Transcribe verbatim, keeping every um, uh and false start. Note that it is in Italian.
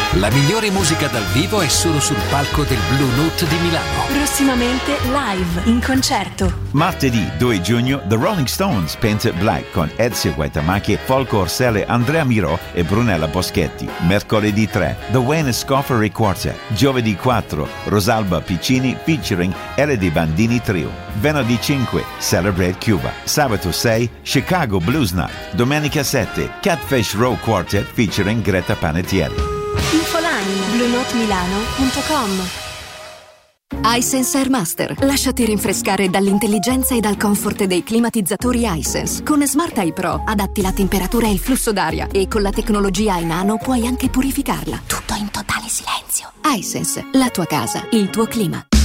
La migliore musica dal vivo è solo sul palco del Blue Note di Milano. Prossimamente live, in concerto. Martedì due giugno The Rolling Stones Painted Black con Ezio Guaitamacchi, Folco Orsele, Andrea Mirò e Brunella Boschetti. Mercoledì tre The Wayne Scoffery Quartet. Giovedì quattro Rosalba Piccini featuring L D Bandini Trio. Venerdì cinque Celebrate Cuba. Sabato sei Chicago Blues Night. Domenica sette Catfish Row Quartet featuring Greta Panettiere. Infoline blue note milano punto com. iSense Air Master. Lasciati rinfrescare dall'intelligenza e dal comfort dei climatizzatori iSense. Con Smart Eye Pro adatti la temperatura e il flusso d'aria e con la tecnologia iNano puoi anche purificarla. Tutto in totale silenzio. iSense, la tua casa, il tuo clima.